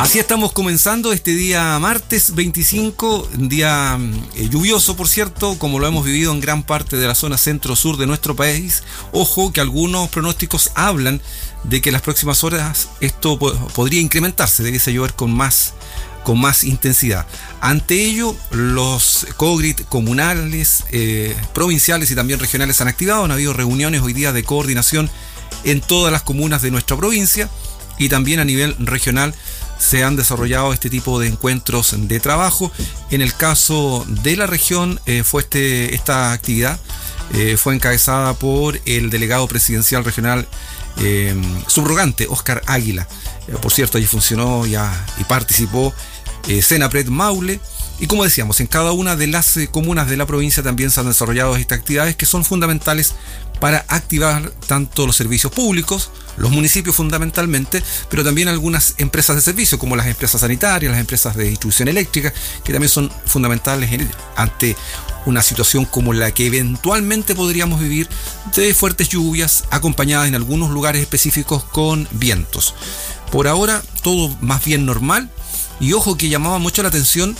Así estamos comenzando este día martes 25, día lluvioso, por cierto, como lo hemos vivido en gran parte de la zona centro-sur de nuestro país. Ojo que algunos pronósticos hablan de que en las próximas horas esto podría incrementarse, debiese llover con más intensidad. Ante ello, los COGRIT comunales, provinciales y también regionales han activado. Han habido reuniones hoy día de coordinación en todas las comunas de nuestra provincia y también a nivel regional se han desarrollado este tipo de encuentros de trabajo. En el caso de la región, esta actividad fue encabezada por el delegado presidencial regional subrogante, Óscar Águila. Por cierto, allí funcionó y participó Senapred Maule. Y como decíamos, en cada una de las comunas de la provincia también se han desarrollado estas actividades que son fundamentales para activar tanto los servicios públicos, los municipios fundamentalmente, pero también algunas empresas de servicio como las empresas sanitarias, las empresas de distribución eléctrica, que también son fundamentales ante una situación como la que eventualmente podríamos vivir de fuertes lluvias acompañadas en algunos lugares específicos con vientos. Por ahora todo más bien normal, y ojo que llamaba mucho la atención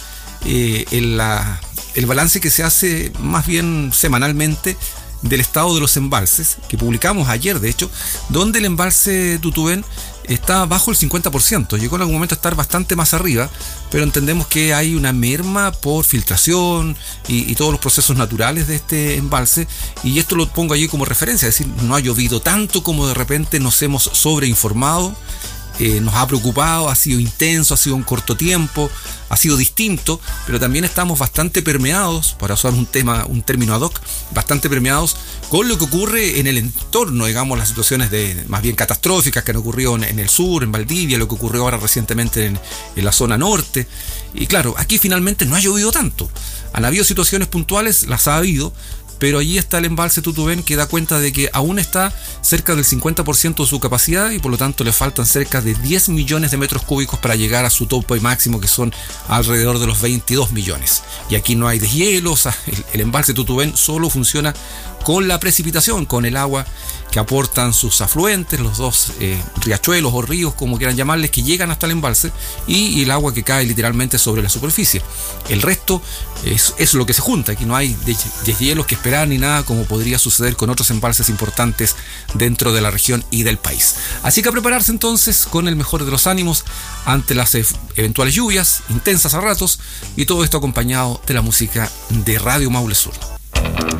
el balance que se hace más bien semanalmente del estado de los embalses, que publicamos ayer de hecho, donde el embalse Tutubén está bajo el 50%, llegó en algún momento a estar bastante más arriba, pero entendemos que hay una merma por filtración y todos los procesos naturales de este embalse, y esto lo pongo allí como referencia, es decir, no ha llovido tanto como de repente nos hemos sobreinformado. Nos ha preocupado, ha sido intenso, ha sido un corto tiempo, ha sido distinto, pero también estamos bastante permeados, para usar un término ad hoc, bastante permeados con lo que ocurre en el entorno, digamos, las situaciones más bien catastróficas que han ocurrido en el sur, en Valdivia, lo que ocurrió ahora recientemente en la zona norte. Y claro, aquí finalmente no ha llovido tanto. Han habido situaciones puntuales, las ha habido, pero allí está el embalse Tutubén, que da cuenta de que aún está cerca del 50% de su capacidad y por lo tanto le faltan cerca de 10 millones de metros cúbicos para llegar a su tope máximo, que son alrededor de los 22 millones. Y aquí no hay deshielo, o sea, el embalse Tutubén solo funciona con la precipitación, con el agua que aportan sus afluentes, los dos riachuelos o ríos, como quieran llamarles, que llegan hasta el embalse, y el agua que cae literalmente sobre la superficie. El resto es lo que se junta. Aquí no hay deshielos que esperar ni nada, como podría suceder con otros embalses importantes dentro de la región y del país. Así que a prepararse entonces con el mejor de los ánimos ante las eventuales lluvias intensas a ratos, y todo esto acompañado de la música de Radio Maule Sur.